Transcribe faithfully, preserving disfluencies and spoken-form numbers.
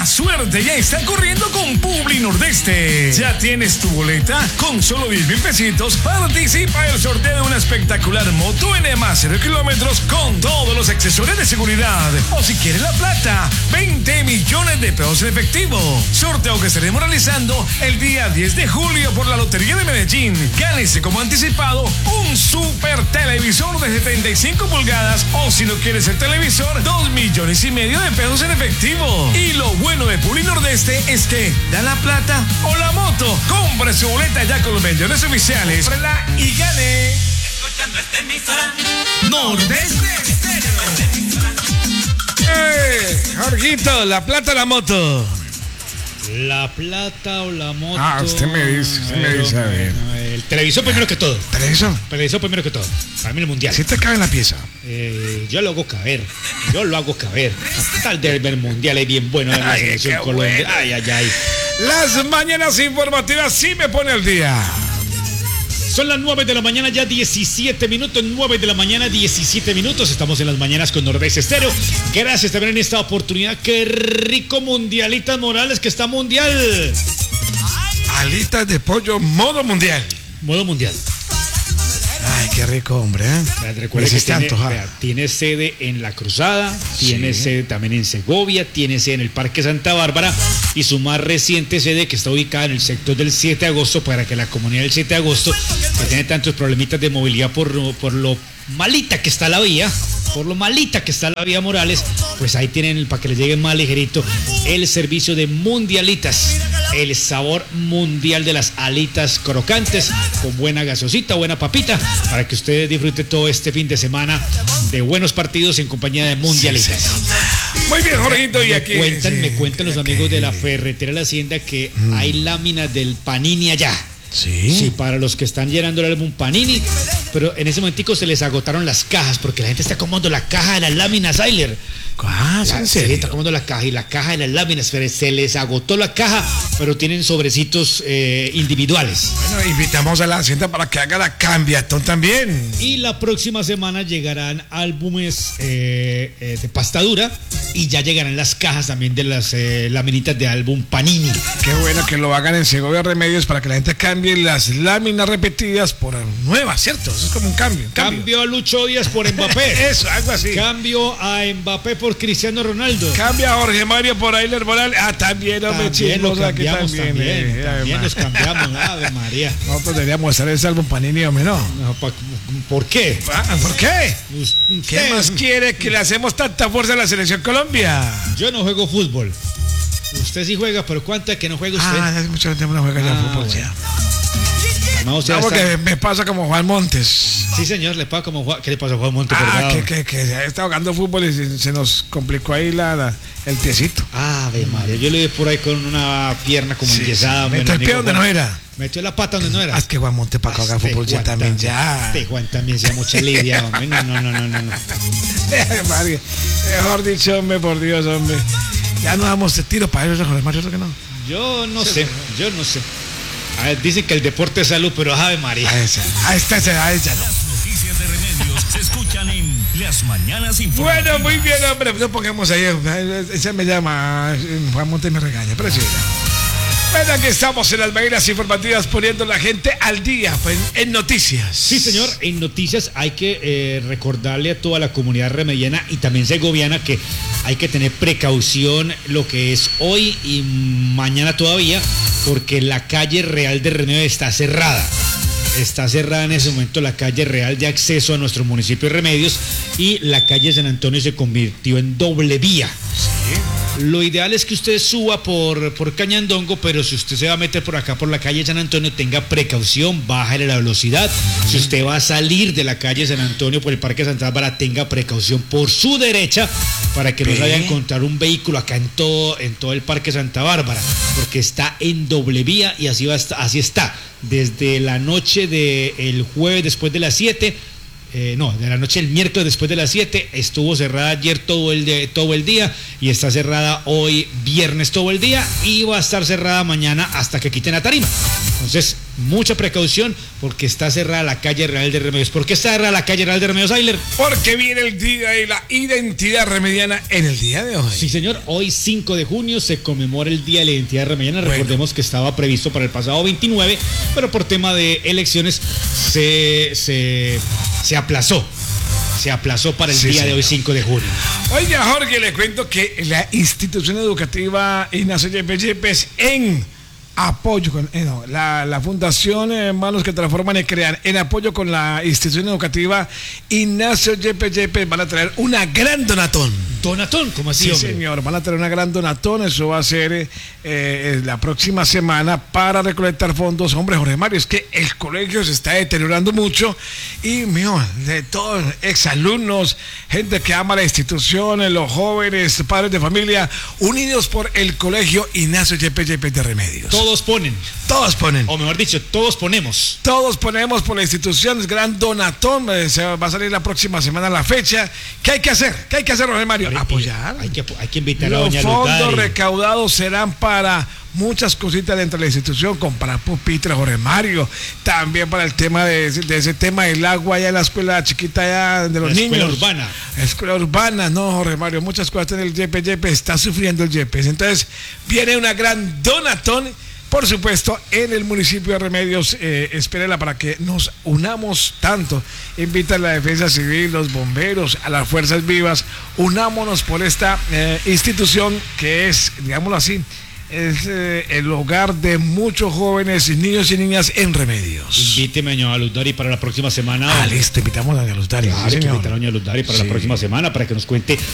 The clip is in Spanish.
La suerte ya está corriendo con Publi Nordeste. ¿Ya tienes tu boleta? Con solo diez mil pesitos, participa en el sorteo de una espectacular moto N más cero kilómetros con todos los accesorios de seguridad. O si quieres la plata, veinte millones de pesos en efectivo. Sorteo que estaremos realizando el día diez de julio por la Lotería de Medellín. Gánese como anticipado un super televisor de setenta y cinco pulgadas o si no quieres el televisor, dos millones y medio de pesos en efectivo. Y lo bueno de Publi Nordeste es que da la plata o la moto. Compre su boleta ya con los millones oficiales. Cómprela y gane. Escuchando esta emisora Nordeste Estéreo. ¡Eh! Jorgito, la plata o la moto. La plata o la moto. Ah, usted me dice, usted me dice, a ver. El televisor primero que todo. ¿Televisor? Televisor primero que todo. Para mí el mundial. ¿Sí te cabe en la pieza? Eh, yo lo hago caber. Yo lo hago caber. Tal del mundial es bien bueno en la Ay, selección qué Colombia. bueno. Ay, ay, ay. Las mañanas informativas sí me pone al día. Son las nueve de la mañana, ya diecisiete minutos, nueve de la mañana, diecisiete minutos. Estamos en las mañanas con Nordeste Estéreo. Gracias también en esta oportunidad. Qué rico Mundialitas Morales, que está mundial. Alitas de pollo modo mundial. Modo mundial. Ay, qué rico, hombre, ¿eh? Recuerda que hiciste tiene, antojar. vea, tiene sede en La Cruzada, Sí. tiene sede también en Segovia, tiene sede en el Parque Santa Bárbara y su más reciente sede que está ubicada en el sector del siete de agosto para que la comunidad del siete de agosto, que tiene tantos problemitas de movilidad por, por lo malita que está la vía, por lo malita que está la vía Morales, pues ahí tienen, para que les llegue más ligerito, el servicio de Mundialitas. El sabor mundial de las alitas crocantes con buena gaseosita, buena papita, para que ustedes disfruten todo este fin de semana de buenos partidos en compañía de Mundialitas. Sí, sí. Muy bien, Jorgito, y Me aquí. cuentan, sí, me cuentan los aquí. amigos de la ferretera de la Hacienda que Mm. hay láminas del Panini allá. Sí. Sí, para los que están llenando el álbum Panini, pero en ese momentico se les agotaron las cajas porque la gente está acomodando la caja de las láminas, Ayler. Ah, La- ¿en sí, serio? está acomodando la caja y la caja de las láminas, pero se les agotó la caja, pero tienen sobrecitos eh, individuales. Bueno, invitamos a la Hacienda para que haga la cambiatón también. Y la próxima semana llegarán álbumes eh, eh, de pasta dura y ya llegarán las cajas también de las eh, laminitas de álbum Panini. Qué bueno que lo hagan en Segovia Remedios para que la gente cambie las láminas repetidas por nuevas, ¿cierto? Eso es como un cambio. un cambio. Cambio a Lucho Díaz por Mbappé. Eso, algo así. Cambio a Mbappé por Cristiano Ronaldo. Cambia a Jorge Mario por Ayler Morales. Ah, también, hombre, También lo chismoso, aquí cambiamos, también, eh, también además. los cambiamos. Ave María. Nosotros deberíamos estar ese álbum Panini, hombre, ¿no? No, pa- ¿Por qué? Ah, ¿por qué? Usted- ¿Qué más quiere que le hacemos tanta fuerza a la selección Colombia? Yo no juego fútbol. Usted sí juega, pero ¿cuánto es que no juega usted? Ah, hace mucho tiempo no juega ya Ah, fútbol, bueno. ya. No, o sea, No, porque está- me pasa como Juan Montes. Sí, señor, le pasa como Juan- ¿qué le pasa a Juan Monte? Ah, Perdón. que, que, que está jugando fútbol y se, se nos complicó ahí la, la- el piecito. Ave María, yo le di por ahí con una pierna como Sí, enyesada. sí. bueno, Metió el pie amigo donde Juan. no era. Metió la pata donde no era. Ah, es que Juan Montes para jugar Este fútbol ya Juan también, ya. Este Juan también se da mucha lidia, hombre. No, no, no, no, no. no. Mario, mejor dicho, hombre, por Dios, hombre. Ya no damos de tiro para ellos, Jorge Mario, ¿eso que no? Yo no sé, yo no sé. A ver, dicen que el deporte es salud, pero Ave María. A esa, a esta, a esa no. Las noticias de Remedios se escuchan en Las Mañanas Informativas. Bueno, muy bien, hombre, no pongamos ahí, ese me llama, Juan Montes me regaña, pero sí. Bueno, aquí estamos en las mañanas informativas poniendo la gente al día pues, en noticias. Sí, señor, en noticias hay que eh, recordarle a toda la comunidad remediana y también segoviana que hay que tener precaución lo que es hoy y mañana todavía, porque la calle Real de Remedios está cerrada. Está cerrada en ese momento la calle real de acceso a nuestro municipio de Remedios y la calle San Antonio se convirtió en doble vía. Lo ideal es que usted suba por, por Cañandongo, pero si usted se va a meter por acá por la calle San Antonio, tenga precaución, bájale la velocidad. Si usted va a salir de la calle San Antonio por el Parque Santa Bárbara, tenga precaución por su derecha para que no se vaya a encontrar un vehículo acá en todo, en todo el Parque Santa Bárbara, porque está en doble vía y así va a estar, así está. Desde la noche del jueves después de las siete, eh, no, de la noche del miércoles después de las siete, estuvo cerrada ayer todo el, de, todo el día y está cerrada hoy viernes todo el día y va a estar cerrada mañana hasta que quiten la tarima. Entonces, mucha precaución porque está cerrada la calle Real de Remedios. ¿Por qué está cerrada la calle Real de Remedios, Ayler? Porque viene el día de la identidad remediana en el día de hoy. Sí, señor. Hoy, cinco de junio, se conmemora el Día de la Identidad Remediana. Bueno. Recordemos que estaba previsto para el pasado veintinueve, pero por tema de elecciones se, se, se aplazó. Se aplazó para el sí, día señor. de hoy, cinco de junio. Oiga, Jorge, le cuento que la institución educativa Ignacio Yepes Yepes en apoyo con eh, no, la, la Fundación eh, Manos que Transforman y Crean, en apoyo con la institución educativa Ignacio Yepes Yepes, van a traer una gran donatón. ¿Donatón? ¿Cómo así, sí, hombre? señor, van a traer una gran donatón. Eso va a ser eh, eh, la próxima semana para recolectar fondos. Hombre, Jorge Mario, es que el colegio se está deteriorando mucho y, mío, de todos, exalumnos, gente que ama la institución, los jóvenes, padres de familia, unidos por el colegio Ignacio Yepes Yepes de Remedios. Todos ponen. Todos ponen. O mejor dicho, todos ponemos. Todos ponemos por la institución, es gran donatón. Se va a salir la próxima semana la fecha. ¿Qué hay que hacer? ¿Qué hay que hacer, Jorge Mario? Apoyar. Hay que, hay que invitar Los a doña fondos Lutari. recaudados serán para muchas cositas dentro de la institución, comprar pupitres, Jorge Mario, también para el tema de, de ese tema del agua allá en la escuela chiquita allá de los la niños. Escuela urbana. Escuela urbana, no, Jorge Mario, muchas cosas en el Yepes Yepes, está sufriendo el Yepes. Entonces, viene una gran donatón. Por supuesto, en el municipio de Remedios, eh, espérenla para que nos unamos tanto. Invita a la Defensa Civil, los bomberos, a las Fuerzas Vivas. Unámonos por esta eh, institución que es, digámoslo así, es eh, el hogar de muchos jóvenes, niños y niñas en Remedios. Invíteme a doña Lutari para la próxima semana. Ah, listo, invitamos a doña Lutari. Claro, sí, que invitar a doña Lutari para sí. la próxima semana para que nos cuente